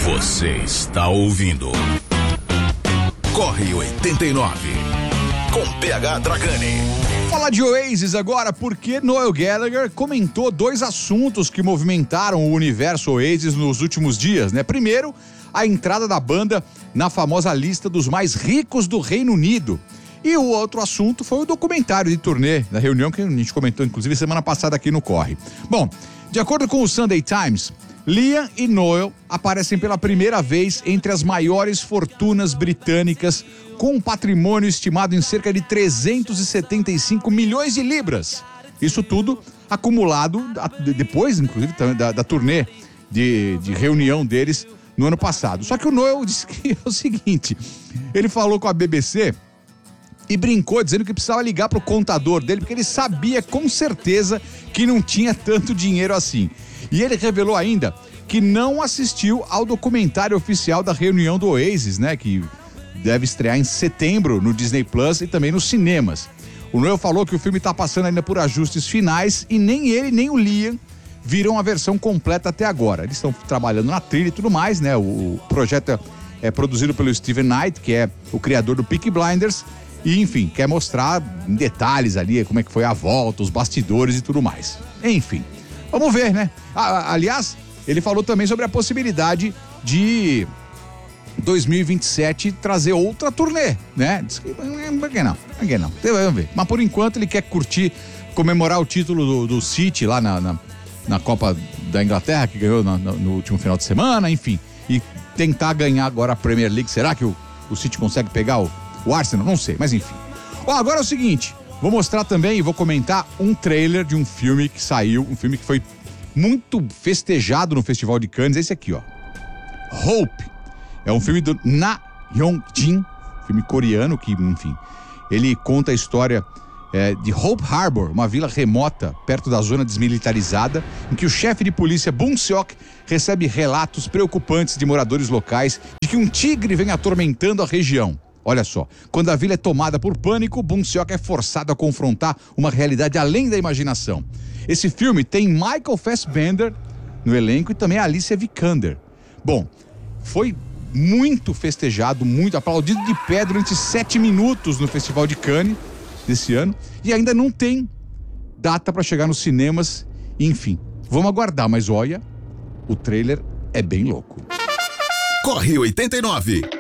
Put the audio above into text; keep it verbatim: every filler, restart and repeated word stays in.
Você está ouvindo Corre oitenta e nove com P H Dragani. Fala de Oasis agora, porque Noel Gallagher comentou dois assuntos que movimentaram o universo Oasis nos últimos dias, né? Primeiro, a entrada da banda na famosa lista dos mais ricos do Reino Unido. E o outro assunto foi o documentário de turnê, da reunião que a gente comentou, inclusive, semana passada aqui no Corre. Bom, de acordo com o Sunday Times, Liam e Noel aparecem pela primeira vez entre as maiores fortunas britânicas, com um patrimônio estimado em cerca de trezentos e setenta e cinco milhões de libras. Isso tudo acumulado depois, inclusive, da, da turnê de, de reunião deles no ano passado. Só que o Noel disse que é o seguinte, ele falou com a B B C e brincou dizendo que precisava ligar pro contador dele, porque ele sabia com certeza que não tinha tanto dinheiro assim. E ele revelou ainda que não assistiu ao documentário oficial da reunião do Oasis, né? Que deve estrear em setembro no Disney Plus e também nos cinemas. O Noel falou que o filme está passando ainda por ajustes finais e nem ele nem o Liam viram a versão completa até agora. Eles estão trabalhando na trilha e tudo mais, né? O, o projeto é, é produzido pelo Steven Knight, que é o criador do Peaky Blinders, e enfim, quer mostrar em detalhes ali como é que foi a volta, os bastidores e tudo mais. Enfim, vamos ver, né? Ah, aliás, ele falou também sobre a possibilidade de dois mil e vinte e sete trazer outra turnê, né? Diz que, por que não? Por que não? Vamos ver. Mas por enquanto ele quer curtir, comemorar o título do, do City lá na, na, na Copa da Inglaterra, que ganhou no, no último final de semana, enfim. E tentar ganhar agora a Premier League. Será que o, o City consegue pegar o, o Arsenal? Não sei, mas enfim. Ó, agora é o seguinte, vou mostrar também e vou comentar um trailer de um filme que saiu, um filme que foi muito festejado no Festival de Cannes, esse aqui, ó. Hope. É um filme do Na Hyung-jin, filme coreano que, enfim, ele conta a história é, de Hope Harbor, uma vila remota perto da zona desmilitarizada, em que o chefe de polícia Bong Seok recebe relatos preocupantes de moradores locais de que um tigre vem atormentando a região. Olha só, quando a vila é tomada por pânico, Bong Seok é forçado a confrontar uma realidade além da imaginação. Esse filme tem Michael Fassbender no elenco e também a Alicia Vikander. Bom, foi muito festejado, muito aplaudido de pé durante sete minutos no Festival de Cannes desse ano e ainda não tem data para chegar nos cinemas, enfim, vamos aguardar, mas olha, o trailer é bem louco. Corre oitenta e nove.